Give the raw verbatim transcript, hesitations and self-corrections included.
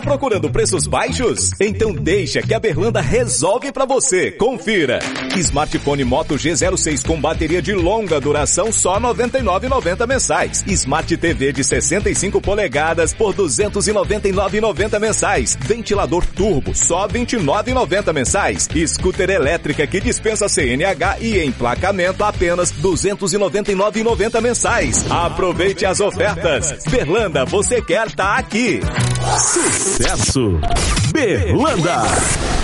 Tá procurando preços baixos? Então deixa que a Berlanda resolve pra você. Confira. Smartphone Moto G zero seis com bateria de longa duração só noventa e nove reais e noventa centavos mensais. Smart T V de sessenta e cinco polegadas por duzentos e noventa e nove reais e noventa centavos mensais. Ventilador turbo só vinte e nove reais e noventa centavos mensais. Scooter elétrica que dispensa C N H e emplacamento apenas duzentos e noventa e nove reais e noventa centavos mensais. Aproveite as ofertas. Berlanda, você quer tá aqui. Sucesso! Berlanda!